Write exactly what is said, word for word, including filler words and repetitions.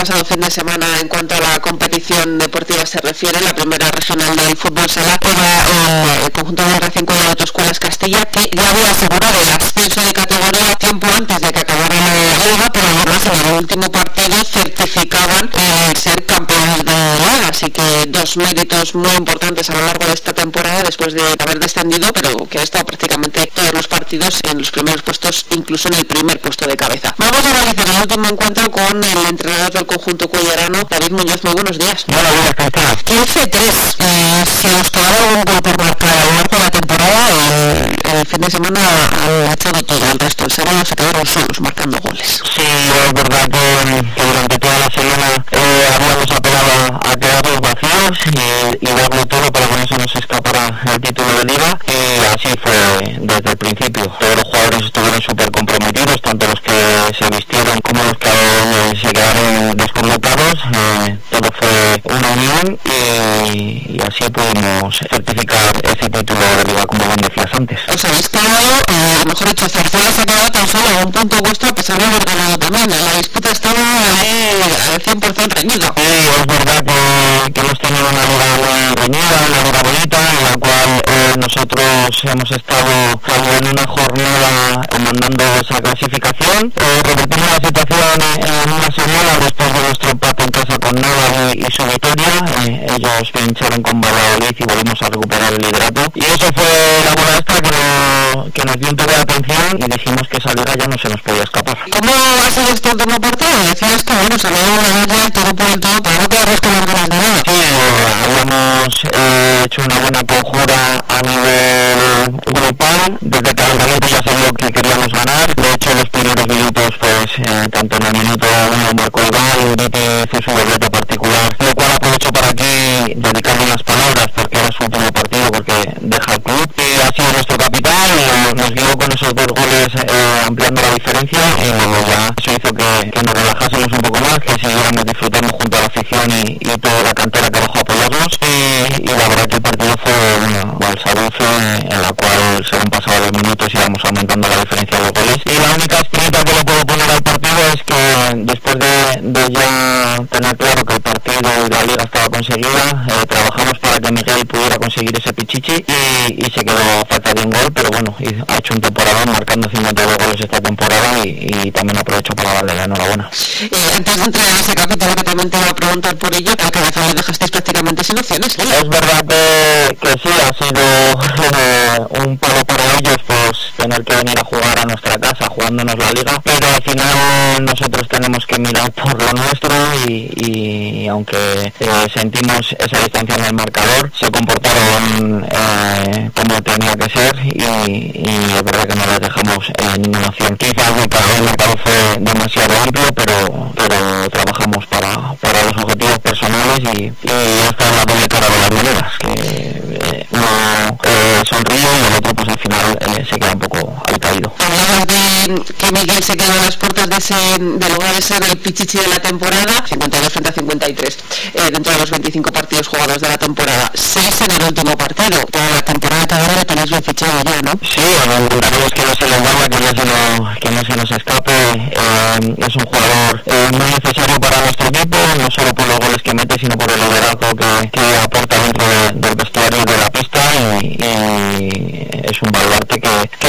Pasado fin de semana, en cuanto a la competición deportiva se refiere, la primera regional del fútbol sala era el conjunto de Racing Cuadra de Autoescuelas Castilla, que ya había asegurado el ascenso de categoría tiempo antes de que acabara la liga, pero además en el último partido certificaban el ser campeones de la liga, así que dos méritos muy importantes a lo largo de esta temporada después de haber descendido, pero que ha estado prácticamente todos los partidos en los primeros puestos, incluso en el primer puesto de cabeza. Vamos a realizar el último encuentro con el entrenador del conjunto cullerano, David Muñoz. Muy buenos días. Hola, buenas tardes. quince tres. Eh, si os quedaba algún gol por marcar a lo largo de la temporada, el, el fin de semana han echado todo el resto. El sábado se quedaron solos marcando goles. Sí, es verdad que, que durante toda la semana eh, habíamos apelado a quedarnos vacíos y, y darlo todo para que no se nos escapara el título de liga, y así fue desde el principio. Todos los jugadores estuvieron súper comprometidos, tanto los que se vistieron como los que eh, se quedaron desconectados. Eh, todo fue una unión y, y así pudimos certificar ese título de liga, como bien decías antes. Os habéis quedado, eh, mejor dicho, Zarzuela se ha quedado tan solo a un punto vuestro, a pesar de haber ganado también. La disputa estaba eh, al cien por ciento reñida. Sí, es verdad que, que hemos tenido una liga muy reñida, una liga bonita, en la cual eh, nosotros hemos estado en una jornada mandando esa clasificación. Eh, repetimos la situación en una semana después de nuestro empate en casa con Nava y, y su victoria. Eh, ellos pincharon con Valladolid y volvimos a recuperar el liderato. Y eso fue la bola extra que, no, que nos dio un poco de atención y dijimos que esa liga ya no se nos podía escapar. ¿Cómo ha sido este último partido? Decías que bueno, salió una liga todo por el todo para no quedarnos con las ganas de nada. Sí, eh, habíamos eh, hecho una buena conjura a nivel grupal. Desde que el ya sabía que queríamos ganar. De hecho, los primeros minutos, pues, eh, tanto en el minuto uno marcó el gol, y Uribe hizo su doblete particular, lo cual aprovecho para aquí dedicarle unas palabras porque era su último partido, porque deja el club, y ha sido nuestro capitán y nos guió con esos dos goles eh, ampliando la diferencia, y luego ya eso hizo que, que nos relajásemos un poco más, que siguiéramos disfrutando junto a la afición y, y toda la cantera que bajó a apoyarnos, y, y la verdad que el partido fue una balsa dulce en la cual según pasaban los minutos íbamos aumentando la diferencia de los goles, y la única espinita que le puedo poner al partido es que después de, de ya tener claro que el partido y la liga estaba conseguida, eh, trabajamos para que Miguel pudiera conseguir ese pichichi y, y se quedó a falta de un gol, pero bueno, y ha hecho un temporada marcando cincuenta y dos goles esta temporada, y, y también aprovecho para darle la enhorabuena. Eh, antes de entrar en ese capítulo, que también te iba a preguntar por ello, al cabeza le dejasteis prácticamente sin opciones, ¿eh? Es verdad que, que sí, ha sido eh, un palo para ellos, pues tener que venir a jugar a nuestra casa jugándonos la liga, pero al final nosotros tenemos que mirar por lo nuestro y, y aunque eh, sentimos esa distancia en el marcador, se comportaron eh, como tenía que ser, y, y es verdad que no les dejamos eh, ninguna opción. Quizás el marcador fue demasiado amplio, pero, pero trabajamos para, para los objetivos personales y, y esta es la doble cara de las monedas, que eh, uno eh, sonríe y el otro pues al final eh, se queda un poco alcaído. Hablabas de que Miguel se quedó a las puertas de ese, del lugar de ser el pichichi de la temporada, cincuenta y dos frente a cincuenta y tres, eh, dentro de los veinticinco partidos jugados de la temporada, seis en el último partido. Toda la temporada que ahora le tenéis bien fichado ya, ¿no? Sí, intentaremos que no se les vaya, que no se nos, que no se nos escape. Eh, es un jugador eh, muy necesario para nuestro equipo, no solo por los goles que mete, sino por el liderazgo que, que aporta dentro de, del vestuario de la pista, y, y es un baluarte que, que